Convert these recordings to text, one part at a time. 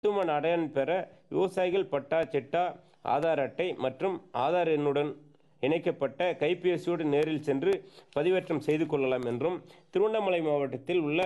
தனித்துவமான அடையாளம் பெற விவசாயிகள் பட்டா, சிட்டா, ஆதார் அட்டை மற்றும் ஆதார் எண்ணுடன் இணைக்கப்பட்ட கைபேசியோடு நேரில் சென்று பதிவேற்றம் செய்து கொள்ளலாம் என்றும், திருவண்ணாமலை மாவட்டத்தில் உள்ள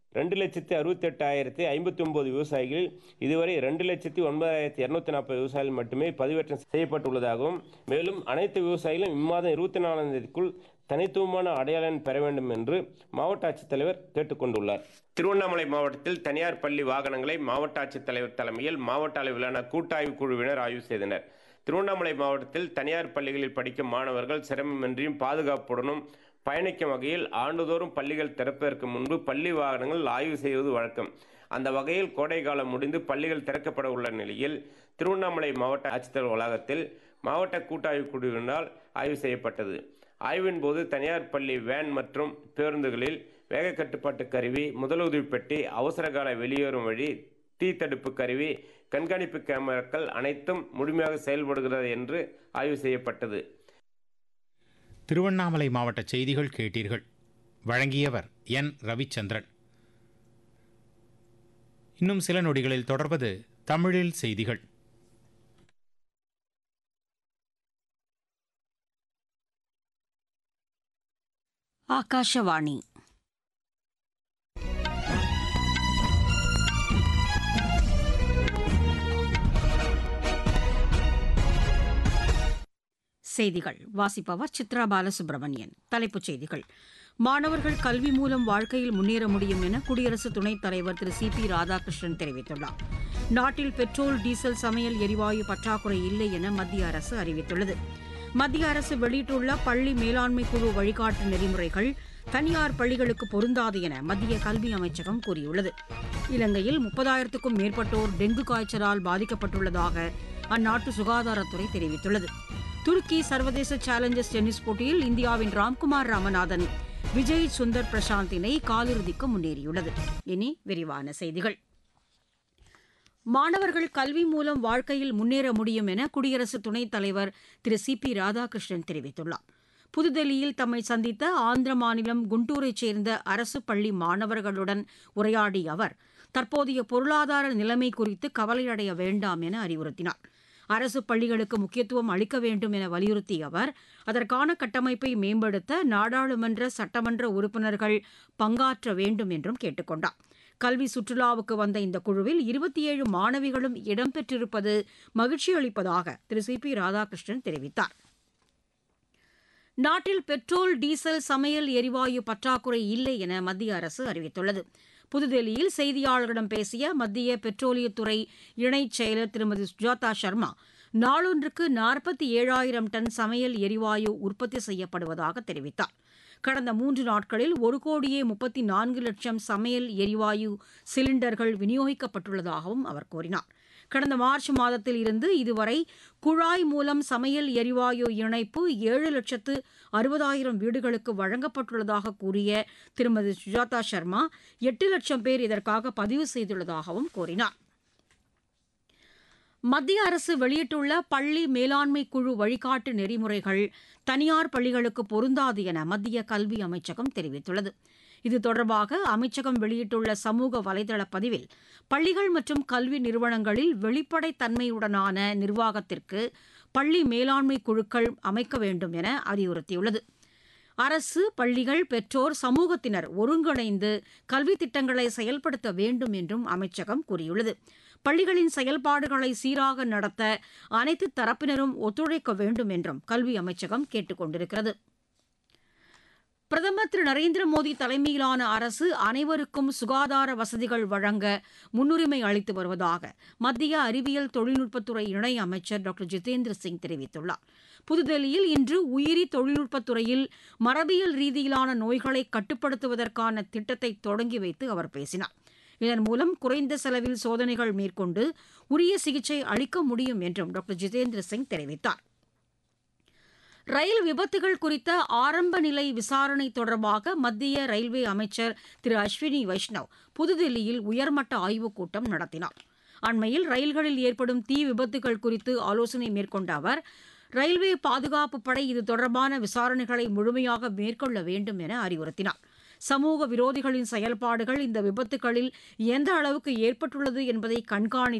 2,68,059 விவசாயிகளில் இதுவரை 2,09,240 விவசாயிகள் மட்டுமே பதிவேற்றம் செய்யப்பட்டுள்ளதாகவும், மேலும் அனைத்து விவசாயிகளும் இம்மாதம் 24ஆம் தேதிக்குள் தனித்துவமான அடையாளம் பெற வேண்டும் என்று மாவட்ட ஆட்சித்தலைவர் கேட்டுக் கொண்டுள்ளார். திருவண்ணாமலை மாவட்டத்தில் தனியார் பள்ளி வாகனங்களை மாவட்ட ஆட்சித்தலைவர் தலைமையில் மாவட்ட அளவிலான கூட்டாய்வு குழுவினர் ஆய்வு செய்தனர். திருவண்ணாமலை மாவட்டத்தில் தனியார் பள்ளிகளில் படிக்கும் மாணவர்கள் சிரமமின்றியும் பாதுகாப்புடனும் பயணிக்கும் வகையில் ஆண்டுதோறும் பள்ளிகள் திறப்பதற்கு முன்பு பள்ளி வாகனங்கள் ஆய்வு செய்வது வழக்கம். அந்த வகையில் கோடை காலம் முடிந்து பள்ளிகள் திறக்கப்பட உள்ள நிலையில் திருவண்ணாமலை மாவட்ட ஆட்சித்தலைவர் வளாகத்தில் மாவட்ட கூட்டாய்வு குழுவினால் ஆய்வு செய்யப்பட்டது. ஆய்வின் போது தனியார் பள்ளி வேன் மற்றும் பேருந்துகளில் வேக கட்டுப்பாட்டு கருவி, முதலுதவி பெட்டி, அவசரகால வெளியேறும் வழி, தீ தடுப்பு கருவி, கண்காணிப்பு கேமராக்கள் அனைத்தும் முழுமையாக செயல்படுகிறது என்று ஆய்வு செய்யப்பட்டது. திருவண்ணாமலை மாவட்ட செய்திகள் கேட்டீர்கள். வழங்கியவர் என். ரவிச்சந்திரன். இன்னும் சில நொடிகளில் தொடர்வது தமிழில் செய்திகள். ஆகாஷவாணி. செய்திகள் வாசிப்பவர் சித்ரா பாலசுப்ரமணியன். தலைப்புச் செய்திகள். மாணவர்கள் கல்வி மூலம் வாழ்க்கையில் முன்னேற முடியும் என குடியரசு துணைத் தலைவர் திரு சி. பி. ராதாகிருஷ்ணன் தெரிவித்துள்ளார். நாட்டில் பெட்ரோல், டீசல், சமையல் எரிவாயு பற்றாக்குறை இல்லை என மத்திய அரசு அறிவித்துள்ளது. மத்திய அரசு வெளியிட்டுள்ள பள்ளி மேலாண்மை குழு வழிகாட்டு நெறிமுறைகள் தனியார் பள்ளிகளுக்கு பொருந்தாது என மத்திய கல்வி அமைச்சகம் கூறியுள்ளது. இலங்கையில் 30,000க்கும் மேற்பட்டோர் டெங்கு காய்ச்சலால் பாதிக்கப்பட்டுள்ளதாக அந்நாட்டு சுகாதாரத்துறை தெரிவித்துள்ளது. துருக்கி சர்வதேச சேலஞ்சர்ஸ் டென்னிஸ் போட்டியில் இந்தியாவின் ராம்குமார் ராமநாதன், விஜய் சுந்தர் பிரசாந்த் இணை காலிறுதிக்கு முன்னேறியுள்ளது. இனி விரிவான செய்திகள். மாணவர்கள் கல்வி மூலம் வாழ்க்கையில் முன்னேற முடியும் என குடியரசு துணைத் தலைவர் திரு சி. பி. ராதாகிருஷ்ணன் தெரிவித்துள்ளார். புதுதில்லியில் தம்மை சந்தித்த ஆந்திர மாநிலம் குண்டூரைச் சேர்ந்த அரசு பள்ளி மாணவர்களுடன் உரையாடிய அவர், தற்போதைய பொருளாதார நிலைமை குறித்து கவலையடைய வேண்டாம் என அறிவுறுத்தினார். அரசு பள்ளிகளுக்கு முக்கியத்துவம் அளிக்க வேண்டும் என வலியுறுத்திய அவர், அதற்கான கட்டமைப்பை மேம்படுத்த நாடாளுமன்ற, சட்டமன்ற உறுப்பினர்கள் பங்காற்ற வேண்டும் என்றும் கேட்டுக் கொண்டார். கல்வி சுற்றுலாவுக்கு வந்த இந்த குழுவில் 27 மாணவிகளும் இடம்பெற்றிருப்பது மகிழ்ச்சி அளிப்பதாக திரு சி. பி. ராதாகிருஷ்ணன் தெரிவித்தார். நாட்டில் பெட்ரோல், டீசல், சமையல் எரிவாயு பற்றாக்குறை இல்லை என மத்திய அரசு அறிவித்துள்ளது. புதுதில்லியில் செய்தியாளர்களிடம் பேசிய மத்திய பெட்ரோலியத்துறை இணைச் செயலர் திருமதி சுஜாதா சர்மா, நாளொன்றுக்கு 47,000 டன் சமையல் எரிவாயு உற்பத்தி செய்யப்படுவதாக தெரிவித்தார். கடந்த 3 நாட்களில் 1,34,00,000 சமையல் எரிவாயு சிலிண்டர்கள் விநியோகிக்கப்பட்டுள்ளதாகவும் அவர் கூறினார். கடந்த மார்ச் மாதத்தில் இருந்து இதுவரை குழாய் மூலம் சமையல் எரிவாயு இணைப்பு 7,60,000 வீடுகளுக்கு வழங்கப்பட்டுள்ளதாக கூறிய திருமதி சுஜாதா சர்மா, 8 லட்சம் பேர் இதற்காக பதிவு செய்துள்ளதாகவும் கூறினார். மத்திய அரசு வெளியிட்டுள்ள பள்ளி மேலாண்மை குழு வழிகாட்டு நெறிமுறைகள் தனியார் பள்ளிகளுக்கு பொருந்தாது என மத்திய கல்வி அமைச்சகம் தெரிவித்துள்ளது. இது தொடர்பாக அமைச்சகம் வெளியிட்டுள்ள சமூக வலைதள பதிவில், பள்ளிகள் மற்றும் கல்வி நிறுவனங்களில் வெளிப்படைத்தன்மையுடனான நிர்வாகத்திற்கு பள்ளி மேலாண்மை குழுக்கள் அமைக்க வேண்டும் என அறிவுறுத்தியுள்ளது. அரசு, பள்ளிகள், பெற்றோர், சமூகத்தினர் ஒருங்கிணைந்து கல்வி திட்டங்களை செயல்படுத்த வேண்டும் என்றும் அமைச்சகம் கூறியுள்ளது. பள்ளிகளின் செயல்பாடுகளை சீராக நடத்த அனைத்து தரப்பினரும் ஒத்துழைக்க வேண்டும் என்றும் கல்வி அமைச்சகம் கேட்டுக் கொண்டிருக்கிறது. பிரதமர் திரு நரேந்திர மோடி தலைமையிலான அரசு அனைவருக்கும் சுகாதார வசதிகள் வழங்க முன்னுரிமை அளித்து வருவதாக மத்திய அறிவியல் தொழில்நுட்பத்துறை இணை அமைச்சர் டாக்டர் ஜிதேந்திர சிங் தெரிவித்துள்ளார். புதுதில்லியில் இன்று உயிரி தொழில்நுட்பத்துறையில் மரபியல் ரீதியிலான நோய்களை கட்டுப்படுத்துவதற்கான திட்டத்தை தொடங்கி வைத்து அவர் பேசினார். இதன் மூலம் குறைந்த செலவில் சோதனைகள் மேற்கொண்டு உரிய சிகிச்சை அளிக்க முடியும் என்றும் டாக்டர் ஜிதேந்திர சிங் தெரிவித்தார். ரயில் விபத்துகள் குறித்த ஆரம்ப நிலை விசாரணை தொடர்பாக மத்திய ரயில்வே அமைச்சர் திரு அஸ்வினி வைஷ்ணவ் புதுதில்லியில் உயர்மட்ட ஆய்வுக் கூட்டம் நடத்தினார். அண்மையில் ரயில்களில் ஏற்படும் தீ விபத்துகள் குறித்து ஆலோசனை மேற்கொண்ட அவர், ரயில்வே பாதுகாப்பு படை இது தொடர்பான விசாரணைகளை முழுமையாக மேற்கொள்ள வேண்டும் என அறிவுறுத்தினார். சமூக விரோதிகளின் செயல்பாடுகள் இந்த விபத்துகளில் எந்த அளவுக்கு ஏற்பட்டுள்ளது என்பதை கண்காணித்து